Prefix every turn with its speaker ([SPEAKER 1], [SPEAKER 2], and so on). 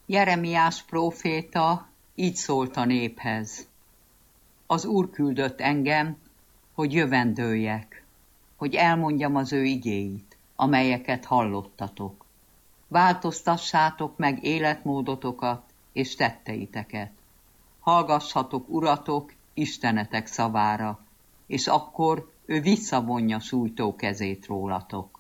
[SPEAKER 1] Jeremiás próféta így szólt a néphez. Az Úr küldött engem, hogy jövendőljek, hogy elmondjam az ő igéit, amelyeket hallottatok. Változtassátok meg életmódotokat és tetteiteket. Hallgassatok, Uratok, Istenetek szavára, és akkor ő visszavonja sújtó kezét rólatok.